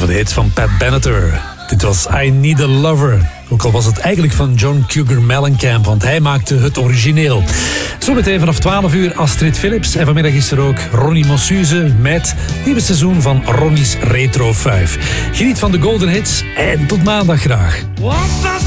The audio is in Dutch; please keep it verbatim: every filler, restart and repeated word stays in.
golden hits van Pat Benatar. Dit was I Need a Lover. Ook al was het eigenlijk van John Cougar Mellencamp, want hij maakte het origineel. Zometeen vanaf twaalf uur Astrid Philips. En vanmiddag is er ook Ronnie Mossuze met het nieuwe seizoen van Ronnie's Retro vijf. Geniet van de golden hits en tot maandag graag.